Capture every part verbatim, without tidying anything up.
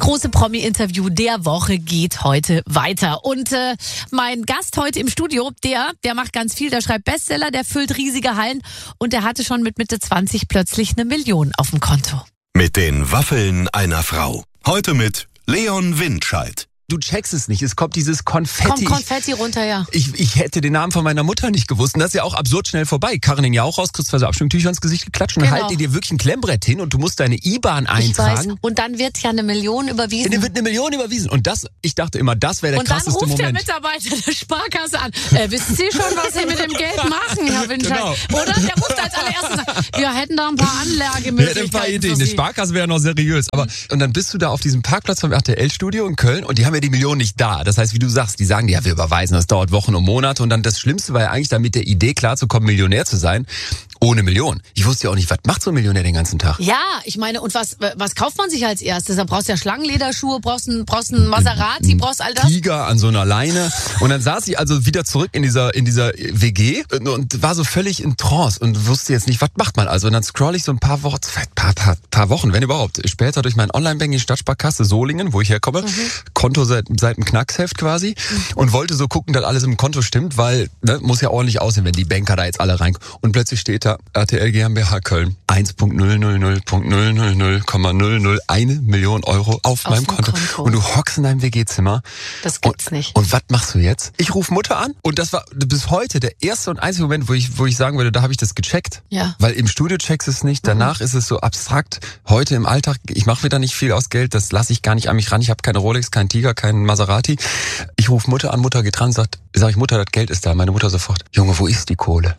große Promi-Interview der Woche geht heute weiter. Und äh, mein Gast heute im Studio, der, der macht ganz viel, der schreibt Bestseller, der füllt riesige Hallen und der hatte schon mit Mitte zwanzig plötzlich eine Million auf dem Konto. Mit den Waffeln einer Frau. Heute mit Leon Windscheid. Du checkst es nicht, es kommt dieses Konfetti. Kommt Konfetti runter, ja. Ich, ich hätte den Namen von meiner Mutter nicht gewusst. Und das ist ja auch absurd schnell vorbei. Karin den ja auch raus, kriegst zwei so Abschminktücher ins Gesicht geklatscht und Genau. halt dir wirklich ein Klemmbrett hin und du musst deine I B A N Ich eintragen. weiß. Und dann wird ja eine Million überwiesen. Und dann wird eine Million überwiesen. Und das, ich dachte immer, das wäre der Und dann krasseste ruft der Moment. Mitarbeiter der Sparkasse an. Äh, wissen Sie schon, was Sie mit dem Geld machen, Herr Windscheid? Genau. Oder? Der ruft als allererstes und sagt, wir hätten da ein paar Ja, Anlagemöglichkeiten ein paar Ideen. für Eine Sie. Sparkasse wäre noch seriös. Aber und dann bist du da auf diesem Parkplatz vom R T L-Studio in Köln und die haben ja die Million nicht da. Das heißt, wie du sagst, die sagen dir, ja, wir überweisen, das dauert Wochen und Monate. Und dann das Schlimmste war ja eigentlich, damit der Idee klarzukommen, Millionär zu sein, ohne Million. Ich wusste ja auch nicht, was macht so ein Millionär den ganzen Tag? Ja, ich meine, und was was kauft man sich als erstes? Da brauchst du ja Schlangenlederschuhe, brauchst einen, brauchst einen Maserati, brauchst all das. Tiger an so einer Leine. Und dann saß ich also wieder zurück in dieser in dieser W G und war so völlig in Trance und wusste jetzt nicht, was macht man also. Und dann scroll ich so ein paar Wochen, paar, paar, paar Wochen, wenn überhaupt, später durch mein Online-Banking Stadtsparkasse Solingen, wo ich herkomme, mhm. Konto seit, seit dem Knacksheft quasi mhm. und wollte so gucken, dass alles im Konto stimmt, weil ne, muss ja ordentlich aussehen, wenn die Banker da jetzt alle reinkommen. Und plötzlich steht da R T L GmbH Köln eins Komma null null null null null null Komma null null eine Million Euro auf, auf meinem Konto. Konto. Und du hockst in deinem W G-Zimmer. Das gibt's und, nicht. Und was machst du jetzt? Ich rufe Mutter an und das war bis heute der erste und einzige Moment, wo ich wo ich sagen würde, da habe ich das gecheckt. Ja. Weil im Studio checkst es nicht, danach mhm. ist es so abstrakt. Heute im Alltag, ich mache wieder nicht viel aus Geld, das lasse ich gar nicht an mich ran. Ich habe keine Rolex, keinen Tiger, keinen Maserati. Ich rufe Mutter an, Mutter geht dran, sagt, sag ich, Mutter, das Geld ist da. Meine Mutter sofort, Junge, wo ist die Kohle?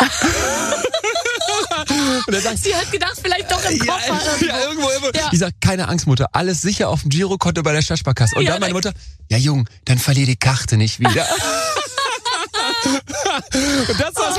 Und dann sagt, sie hat gedacht, vielleicht doch im Koffer. Ja, ja, irgendwo, irgendwo. Ja. Ich sag, keine Angst, Mutter, alles sicher auf dem Girokonto bei der Stadtsparkasse. Und Ja, dann meine Mutter, ja Jung, dann verlier die Karte nicht wieder. Und das war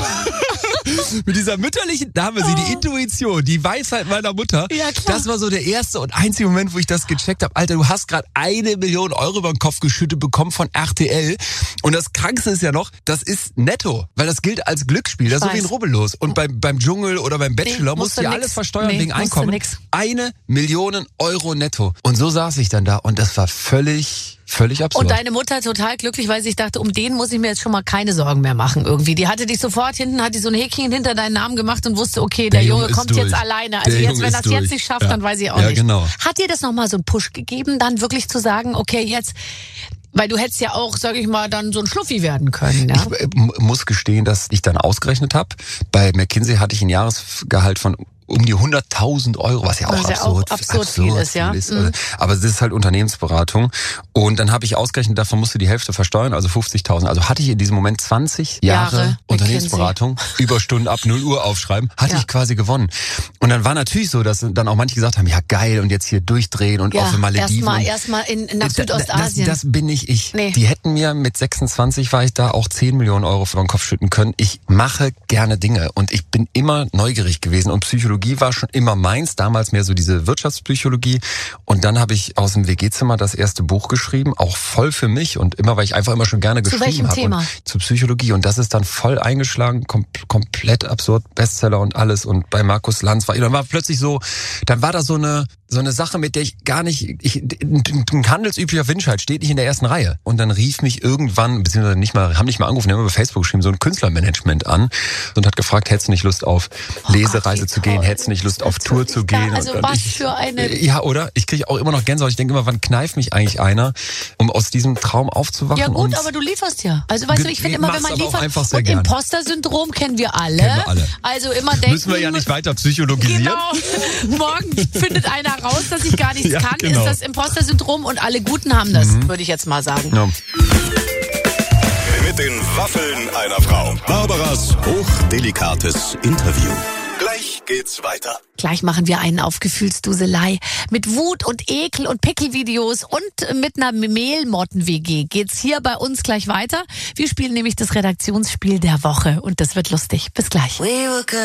so, mit dieser mütterlichen Dame, sie die Intuition, die Weisheit meiner Mutter. Ja, klar. Das war so der erste und einzige Moment, wo ich das gecheckt habe. Alter, du hast gerade eine Million Euro über den Kopf geschüttet bekommen von R T L. Und das Krankste ist ja noch, das ist netto, weil das gilt als Glücksspiel. Das ist so wie ein Rubbellos. Und beim, beim Dschungel oder beim Bachelor nee, musst du ja nix. alles versteuern nee, wegen Einkommen. Nix. Eine Million Euro netto. Und so saß ich dann da und das war völlig... Völlig absurd. Und deine Mutter total glücklich, weil sie sich dachte, um den muss ich mir jetzt schon mal keine Sorgen mehr machen irgendwie. Die hatte dich sofort hinten, hat die so ein Häkchen hinter deinen Namen gemacht und wusste, okay, der, der Junge, Junge kommt durch. jetzt alleine. Also der jetzt, Junge wenn das durch. jetzt nicht schafft, ja. dann weiß ich auch ja, nicht. Genau. Hat dir das nochmal so einen Push gegeben, dann wirklich zu sagen, okay, jetzt... Weil du hättest ja auch, sag ich mal, dann so ein Schluffi werden können. Ja? Ich äh, muss gestehen, dass ich dann ausgerechnet habe. Bei McKinsey hatte ich ein Jahresgehalt von um die hunderttausend Euro, was ja auch was absurd, ja auch absurd, absurd viel ist. Ja. ist. Mhm. Aber es ist halt Unternehmensberatung. Und dann habe ich ausgerechnet, davon musst du die Hälfte versteuern, also fünfzigtausend. Also hatte ich in diesem Moment zwanzig Jahre, Jahre Unternehmensberatung, Überstunden ab null Uhr aufschreiben, hatte ja. ich quasi gewonnen. Und dann war natürlich so, dass dann auch manche gesagt haben, ja geil, und jetzt hier durchdrehen und ja, auf den Malediven. Erstmal erst mal in, nach Südostasien. Das, das bin nicht ich. Nee. Die hätten mir mit sechsundzwanzig war ich da auch zehn Millionen Euro vor den Kopf schütten können. Ich mache gerne Dinge und ich bin immer neugierig gewesen und Psychologie war schon immer meins, damals mehr so diese Wirtschaftspsychologie und dann habe ich aus dem W G-Zimmer das erste Buch geschrieben, auch voll für mich und immer, weil ich einfach immer schon gerne Zu geschrieben habe. Zu welchem Thema? Zu Psychologie und das ist dann voll eingeschlagen, kom- komplett absurd, Bestseller und alles und bei Markus Lanz war, dann war plötzlich so, dann war da so eine so eine Sache, mit der ich gar nicht, ich, ein handelsüblicher Windscheid steht nicht in der ersten Reihe. Und dann rief mich irgendwann, beziehungsweise nicht mal, haben nicht mal angerufen, haben über Facebook geschrieben, so ein Künstlermanagement an und hat gefragt, hättest du nicht Lust auf Lesereise oh, zu gehen, hättest du nicht Lust auf Tour zu gehen? Also und, was und ich, für eine... Ja, oder? Ich kriege auch immer noch Gänsehaut. Ich denke immer, wann kneift mich eigentlich einer, um aus diesem Traum aufzuwachen? Ja gut, und aber du lieferst ja. Also weißt du, ich finde immer, wenn man liefert, einfach sehr und gern. Imposter-Syndrom kennen wir alle. Kennen wir alle. Also immer denken... Müssen wir ja nicht weiter psychologisieren. Genau. Morgen findet einer raus, dass ich gar nichts ja, kann, genau. ist das Imposter-Syndrom und alle Guten haben das, mhm. würde ich jetzt mal sagen. Ja. Mit den Waffeln einer Frau. Barbaras hochdelikates Interview. Gleich geht's weiter. Gleich machen wir einen auf Gefühlsduselei. Mit Wut und Ekel und Pickelvideos und mit einer Mehlmotten-W G geht's hier bei uns gleich weiter. Wir spielen nämlich das Redaktionsspiel der Woche und das wird lustig. Bis gleich.